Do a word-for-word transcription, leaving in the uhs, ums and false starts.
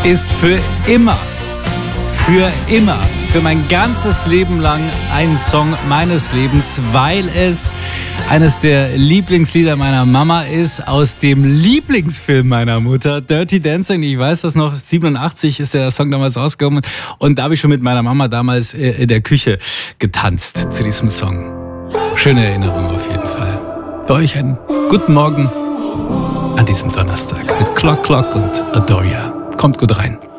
ist für immer, für immer, für mein ganzes Leben lang ein Song meines Lebens, weil es eines der Lieblingslieder meiner Mama ist, aus dem Lieblingsfilm meiner Mutter, Dirty Dancing. Ich weiß das noch, siebenundachtzig ist der Song damals rausgekommen und da habe ich schon mit meiner Mama damals in der Küche getanzt zu diesem Song. Schöne Erinnerung auf jeden Fall. Für euch einen guten Morgen an diesem Donnerstag mit Clock Clock und Adoria. Kommt gut rein.